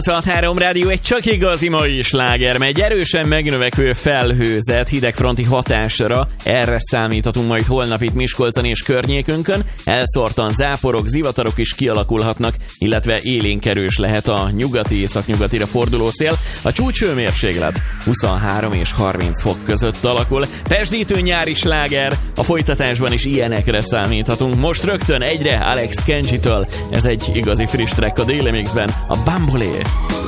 93 Rádió egy csak igazi mai sláger megy. Erősen megnövekvő felhőzet, hidegfronti hatásra. Erre számíthatunk majd holnap itt Miskolcon és környékünkön. Elszórtan záporok, zivatarok is kialakulhatnak, illetve élénk erős lehet a nyugati-északnyugatira forduló szél. A csúcshőmérséklet 23 és 30 fok között alakul. Pesdítő nyári sláger, a folytatásban is ilyenekre számíthatunk. Most rögtön egyre Alex Kenji-től. Ez egy igazi friss track a Daily Mixben, a Bambolé.